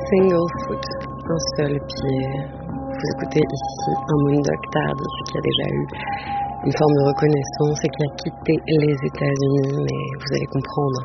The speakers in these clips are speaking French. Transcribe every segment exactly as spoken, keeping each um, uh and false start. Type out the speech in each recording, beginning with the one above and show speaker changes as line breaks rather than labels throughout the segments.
Single foot, un seul pied. Vous écoutez ici un Moondog tardif qui a déjà eu une forme de reconnaissance et qui a quitté les États-Unis, mais vous allez comprendre,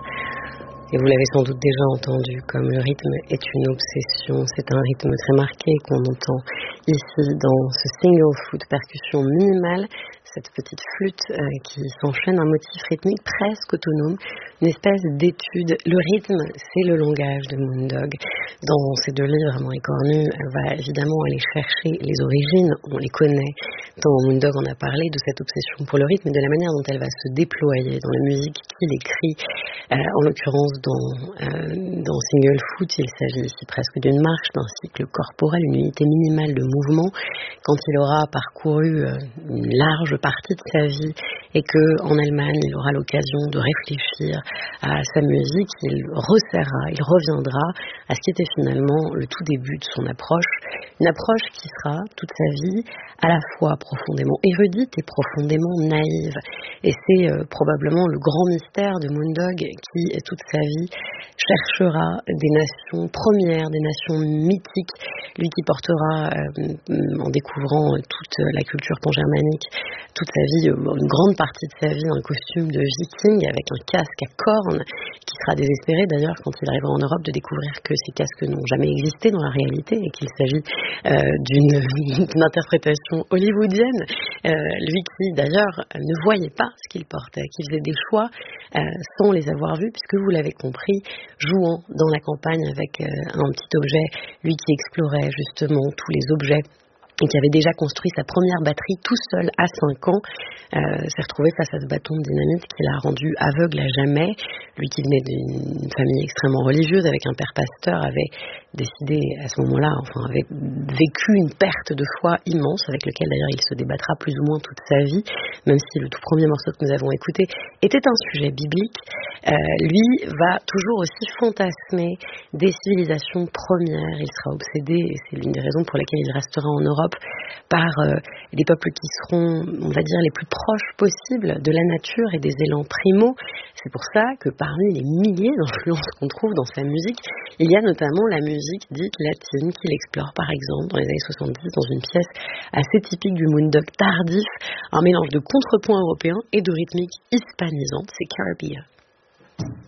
et vous l'avez sans doute déjà entendu, comme le rythme est une obsession. C'est un rythme très marqué qu'on entend ici dans ce single foot, percussion minimale, cette petite flûte euh, qui s'enchaîne, un motif rythmique presque autonome, une espèce d'étude. Le rythme, c'est le langage de Moondog. Dans ces deux livres, Amant et Cornu, elle va évidemment aller chercher les origines, on les connaît. Tant Moondog en a parlé de cette obsession pour le rythme et de la manière dont elle va se déployer dans la musique qu'il écrit. Euh, en l'occurrence, dans, euh, dans Single Foot, il s'agit ici presque d'une marche, d'un cycle corporel, une unité minimale de mouvement. Quand il aura parcouru euh, une large partie de sa vie et qu'en Allemagne, il aura l'occasion de réfléchir à sa musique, il resserrera, il reviendra à ce qui était finalement le tout début de son approche. Une approche qui sera toute sa vie à la fois profondément érudite et profondément naïve. Et c'est euh, probablement le grand mystère de Moondog qui, toute sa vie, cherchera des nations premières, des nations mythiques. Lui qui portera, euh, en découvrant toute la culture pangermanique, toute sa vie, une grande partie de sa vie, un costume de viking avec un casque à cornes, qui sera désespéré d'ailleurs quand il arrivera en Europe de découvrir que ces casques n'ont jamais existé dans la réalité et qu'il s'agit euh, d'une, d'une interprétation hollywoodienne. Euh, lui qui d'ailleurs ne voyait pas ce qu'il portait, qui faisait des choix euh, sans les avoir vus, puisque vous l'avez compris, jouant dans la campagne avec euh, un petit objet, lui qui explorait justement tous les objets et qui avait déjà construit sa première batterie tout seul à cinq ans, euh, s'est retrouvé face à ce bâton de dynamite qui l'a rendu aveugle à jamais. Lui qui venait d'une famille extrêmement religieuse avec un père pasteur avait décidé à ce moment-là, enfin avait vécu une perte de foi immense avec lequel d'ailleurs il se débattra plus ou moins toute sa vie, même si le tout premier morceau que nous avons écouté était un sujet biblique. Euh, lui va toujours aussi fantasmer des civilisations premières. Il sera obsédé, et c'est l'une des raisons pour lesquelles il restera en Europe, par euh, des peuples qui seront, on va dire, les plus proches possibles de la nature et des élans primaux. C'est pour ça que parmi les milliers d'influences qu'on trouve dans sa musique, il y a notamment la musique dite latine qu'il explore par exemple dans les années soixante-dix dans une pièce assez typique du Moondog tardif, un mélange de contrepoint européen et de rythmique hispanisante, c'est Caribbean.